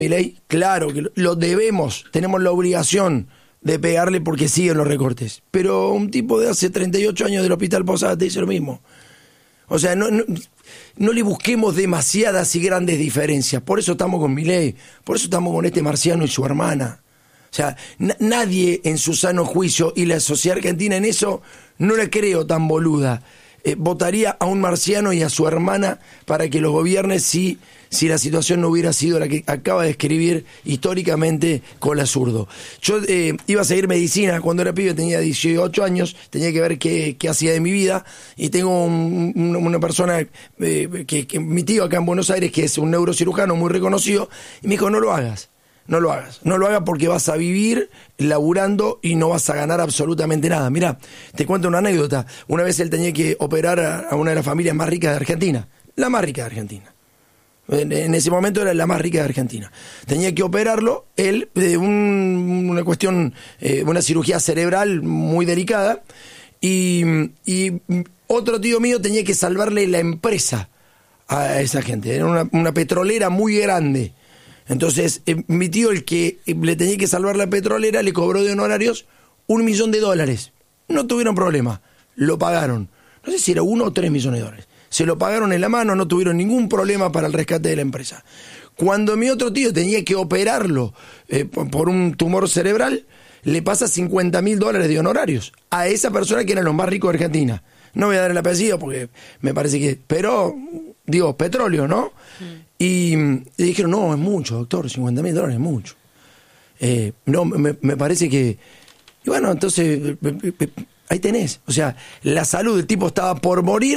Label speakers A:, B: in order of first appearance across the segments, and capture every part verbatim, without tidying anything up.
A: Milei, claro que lo debemos, tenemos la obligación de pegarle porque siguen los recortes. Pero un tipo de hace treinta y ocho años del Hospital Posada te dice lo mismo. O sea, no, no, no le busquemos demasiadas y grandes diferencias. Por eso estamos con Milei, por eso estamos con este marciano y su hermana. O sea, na- nadie en su sano juicio, y la sociedad argentina en eso no la creo tan boluda, eh, votaría a un marciano y a su hermana para que los gobierne si, si la situación no hubiera sido la que acaba de escribir históricamente Cola Zurdo. Yo eh, iba a seguir medicina cuando era pibe, tenía dieciocho años, tenía que ver qué, qué hacía de mi vida, y tengo un, un, una persona, eh, que, que mi tío acá en Buenos Aires, que es un neurocirujano muy reconocido, y me dijo, no lo hagas. No lo hagas, no lo hagas porque vas a vivir laburando y no vas a ganar absolutamente nada. Mirá, te cuento una anécdota. Una vez él tenía que operar a, a una de las familias más ricas de Argentina, la más rica de Argentina. En, en ese momento era la más rica de Argentina. Tenía que operarlo, él, de un, una cuestión, eh, una cirugía cerebral muy delicada, y, y otro tío mío tenía que salvarle la empresa a esa gente. Era una, una petrolera muy grande. Entonces, eh, mi tío, el que eh, le tenía que salvar la petrolera, le cobró de honorarios un millón de dólares. No tuvieron problema, lo pagaron. No sé si era uno o tres millones de dólares. Se lo pagaron en la mano, no tuvieron ningún problema para el rescate de la empresa. Cuando mi otro tío tenía que operarlo eh, por un tumor cerebral, le pasa cincuenta mil dólares de honorarios a esa persona que era lo más rico de Argentina. No voy a dar el apellido porque me parece que... Pero, digo, petróleo, ¿no? Mm. Y, y dijeron, no, es mucho, doctor, cincuenta mil dólares es mucho. Eh, no, me, me parece que... Y bueno, entonces, ahí tenés. O sea, la salud del tipo estaba por morir,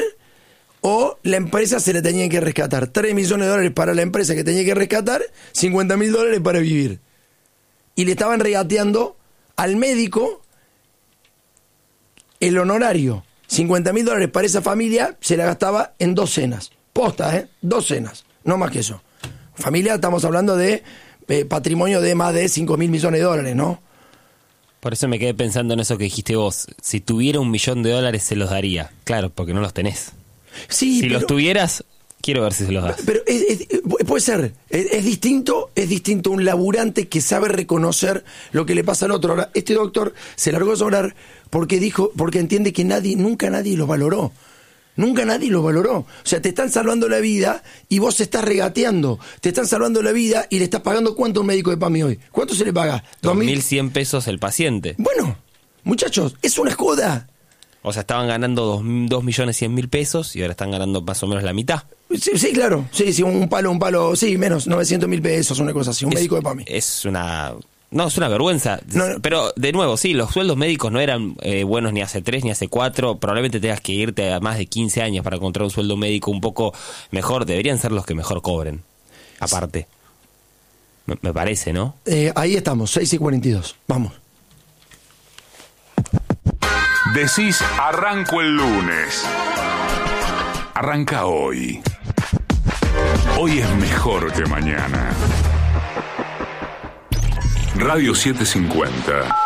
A: o la empresa se le tenía que rescatar. tres millones de dólares para la empresa que tenía que rescatar, cincuenta mil dólares para vivir. Y le estaban regateando al médico el honorario. cincuenta mil dólares para esa familia se la gastaba en dos cenas. Posta, ¿eh? Dos cenas. No más que eso. Familia, estamos hablando de eh, patrimonio de más de cinco mil millones de dólares, ¿no?
B: Por eso me quedé pensando en eso que dijiste vos. Si tuviera un millón de dólares se los daría. Claro, porque no los tenés.
A: Sí,
B: si
A: pero,
B: los tuvieras, quiero ver si se los das.
A: Pero es, es, puede ser. Es, es distinto, es distinto un laburante que sabe reconocer lo que le pasa al otro. Ahora, este doctor se largó a sobrar porque dijo, porque entiende que nadie, nunca nadie lo valoró. Nunca nadie lo valoró. O sea, te están salvando la vida y vos estás regateando. Te están salvando la vida y le estás pagando, ¿cuánto a un médico de PAMI hoy? ¿Cuánto se le paga?
B: dos mil cien pesos el paciente.
A: Bueno, muchachos, es una joda.
B: O sea, estaban ganando dos millones cien mil pesos y ahora están ganando más o menos la mitad.
A: Sí, sí, claro. Sí, sí, un palo, un palo, sí, menos, novecientos mil pesos, una cosa así. Un
B: es,
A: médico de PAMI.
B: Es una... No, es una vergüenza.
A: No, no.
B: Pero, de nuevo, sí, los sueldos médicos no eran eh, buenos ni hace tres ni hace cuatro. Probablemente tengas que irte a más de quince años para encontrar un sueldo médico un poco mejor. Deberían ser los que mejor cobren. Aparte. Me, me parece, ¿no?
A: Eh, ahí estamos, seis y cuarenta y dos. Vamos.
C: Decís, arranco el lunes. Arranca hoy. Hoy es mejor que mañana. Radio setecientos cincuenta.